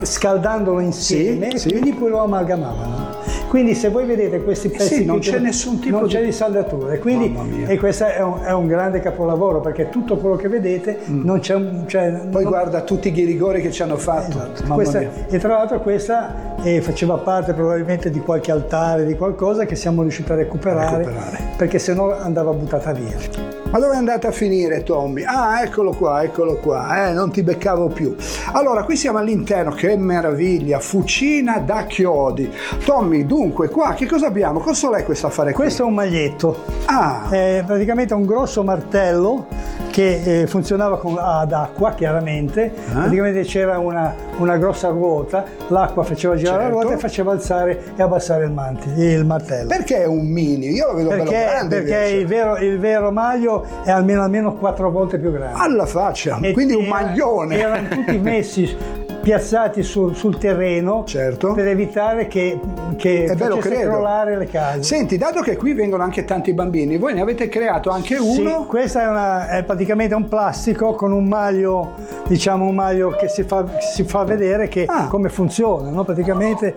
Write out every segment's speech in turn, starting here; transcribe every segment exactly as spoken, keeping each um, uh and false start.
scaldandolo insieme, sì, e sì. quindi poi lo amalgamavano. Quindi se voi vedete questi pezzi, sì, non che c'è nessun tipo non di... c'è di saldature, quindi, Mamma mia. e questo è un, è un grande capolavoro, perché tutto quello che vedete mm. non c'è un... Cioè, poi non... guarda tutti i ghirigori che ci hanno fatto. Esatto. Mamma Questa, mia. e tra l'altro questa eh, faceva parte probabilmente di qualche altare, di qualcosa che siamo riusciti a recuperare, a recuperare. perché sennò andava buttata via. Ma dove è andata a finire Tommy? Ah, eccolo qua, eccolo qua, eh, non ti beccavo più. Allora, qui siamo all'interno, che meraviglia, fucina da chiodi. Tommy, dunque, qua che cosa abbiamo? Cosa è questo affare qui? Questo è un maglietto. Ah. È praticamente un grosso martello che eh, funzionava con, ad acqua, chiaramente. Eh? Praticamente c'era una, una grossa ruota, l'acqua faceva girare certo. la ruota e faceva alzare e abbassare il, manti, il martello. Perché è un mini? Io lo vedo perché, bello grande. Perché il vero, il vero maglio è almeno, almeno quattro volte più grande. Alla faccia, e quindi un era, maglione. Erano tutti messi, piazzati sul, sul terreno, certo. per evitare che, che è bello, facesse credo. crollare le case. Senti, dato che qui vengono anche tanti bambini, voi ne avete creato anche uno? Sì, questo è, una, è praticamente un plastico con un maglio, diciamo un maglio che si fa, si fa vedere che ah. come funziona, no? Praticamente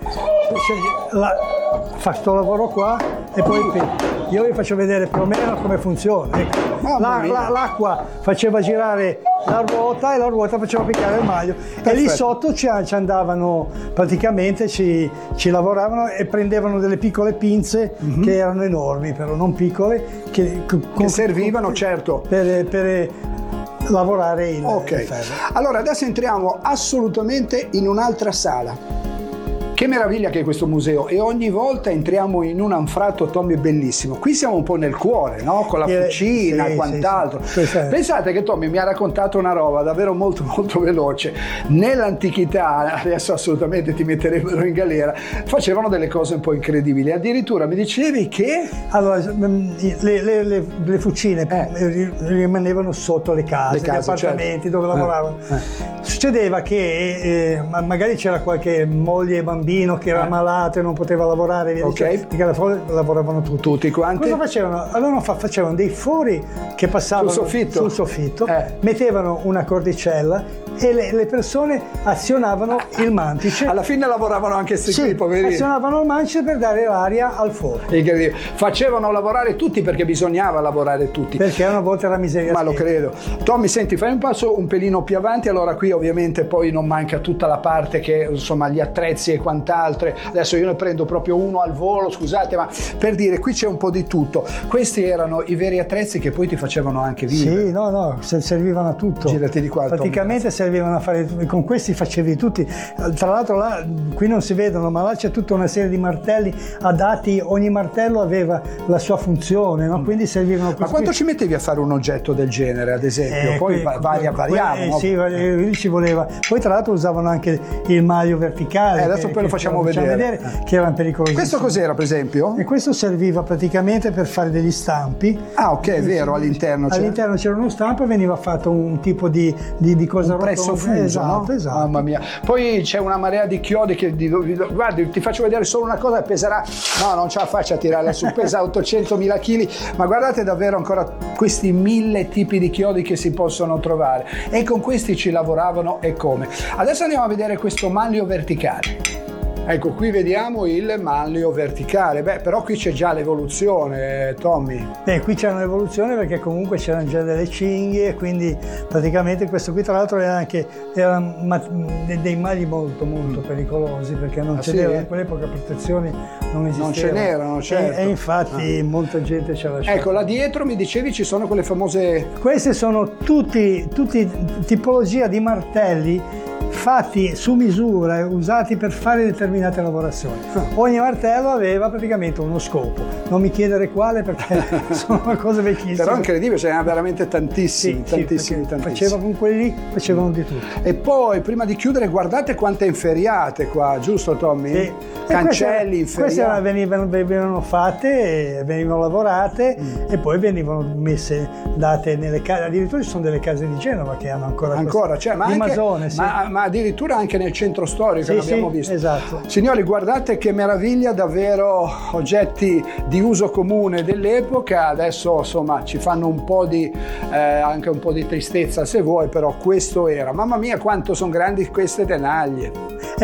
la, fa sto lavoro qua e poi io vi faccio vedere più o meno come funziona. Ecco. La, la, l'acqua faceva girare la ruota e la ruota faceva piccare il maglio. Perfetto. E lì sotto ci, ci andavano, praticamente ci, ci lavoravano e prendevano delle piccole pinze mm-hmm. che erano enormi, però non piccole, che, che con, servivano con, certo per, per lavorare il, ok. il ferro. Allora adesso entriamo assolutamente in un'altra sala. Che meraviglia che è questo museo, e ogni volta entriamo in un anfratto, Tommy, bellissimo. Qui siamo un po' nel cuore, no? Con la fucina e sì, quant'altro. Sì, sì. Pensate che Tommy mi ha raccontato una roba davvero molto molto veloce. Nell'antichità, adesso assolutamente ti metterebbero in galera, facevano delle cose un po' incredibili. Addirittura mi dicevi che... Allora, le, le, le, le fucine eh. rimanevano sotto le case, le case gli appartamenti, certo. dove lavoravano. Eh. Eh. Succedeva che eh, magari c'era qualche moglie e bambino che era eh. malato e non poteva lavorare, via okay. perché lavoravano tutti. Tutti quanti? Cosa facevano? Allora facevano dei fori che passavano sul soffitto, sul soffitto eh. mettevano una cordicella e le, le persone azionavano il mantice. Alla fine lavoravano anche questi sì, poverini. azionavano il mantice per dare l'aria al forno. Facevano lavorare tutti perché bisognava lavorare tutti. Perché una volta era miseria. Ma lo credo. Tommy, senti, fai un passo un pelino più avanti. Allora qui ovviamente poi non manca tutta la parte che insomma gli attrezzi e quant'altro. Adesso io ne prendo proprio uno al volo, scusate, ma per dire, qui c'è un po' di tutto. Questi erano i veri attrezzi che poi ti facevano anche vivere. Sì, no, no, servivano a tutto. Girati di qua. Praticamente Tommy. Servivano a fare, con questi facevi tutti. Tra l'altro là, qui non si vedono, ma là c'è tutta una serie di martelli adatti, ogni martello aveva la sua funzione, no? Quindi servivano. Ma quanto qui. Ci mettevi a fare un oggetto del genere, ad esempio? Eh, poi que, varia, variava, eh, no? Sì, eh, ci voleva. Poi tra l'altro usavano anche il maglio verticale. Eh, adesso che, poi lo che facciamo vedere. vedere eh. Che erano pericolosi. Questo cos'era, per esempio? E questo serviva praticamente per fare degli stampi. Ah, ok, è vero, all'interno c'era. All'interno c'era uno stampo e veniva fatto un tipo di, di, di cosa rotonda. Presso fuso, esatto, no? Esatto. Mamma mia. Poi c'è una marea di chiodi che di, di, guardi, ti faccio vedere solo una cosa, peserà, no, non ce la faccio a tirarla su, pesa ottocentomila chili, ma guardate davvero ancora questi mille tipi di chiodi che si possono trovare, e con questi ci lavoravano e come. Adesso andiamo a vedere questo maglio verticale. Ecco, qui vediamo il maglio verticale. Beh, però qui c'è già l'evoluzione, Tommy. Beh, qui c'è un'evoluzione perché comunque c'erano già delle cinghie, quindi praticamente questo qui tra l'altro era anche erano dei magli molto molto pericolosi, perché non ah, c'era sì? in quell'epoca protezioni non esistevano. Non ce n'erano, certo. E, e infatti ah. molta gente ce l'ha lasciata. Ecco, là dietro mi dicevi ci sono quelle famose... Queste sono tutti, tutti tipologia di martelli fatti su misura, usati per fare determinate lavorazioni. Ogni martello aveva praticamente uno scopo, non mi chiedere quale perché sono cose vecchissime. Però incredibile, ce n'erano veramente tantissimi, sì, tantissimi, sì, tantissimi. Faceva con quelli, facevano di tutto. E poi, prima di chiudere, guardate quante inferriate qua, giusto Tommy? Sì. Cancelli, inferriate. Queste venivano, venivano fatte, venivano lavorate mm. e poi venivano messe, date nelle case, addirittura ci sono delle case di Genova che hanno ancora ancora, queste, cioè, ma di anche, Masone, sì. ma ma, ma addirittura anche nel centro storico, Sì, l'abbiamo sì, visto. esatto. Signori, guardate che meraviglia, davvero oggetti di uso comune dell'epoca. Adesso insomma ci fanno un po' di eh, anche un po' di tristezza se vuoi, però questo era. Mamma mia, quanto sono grandi queste tenaglie.